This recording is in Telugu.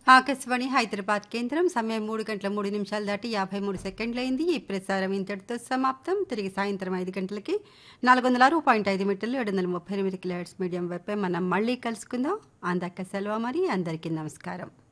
ఆకాశవాణి హైదరాబాద్ కేంద్రం సమయం 3 గంటల 3 నిమిషాలు దాటి 53 సెకండ్లయింది. ఈ ప్రసారం ఇంతటితో సమాప్తం. తిరిగి సాయంత్రం 5 గంటలకి 406.5 మీటర్లు 738 కిలోహెర్ట్జ్ మీడియం వైపే మనం మళ్ళీ కలుసుకుందాం. అందాక సెలవు మరి అందరికీ నమస్కారం.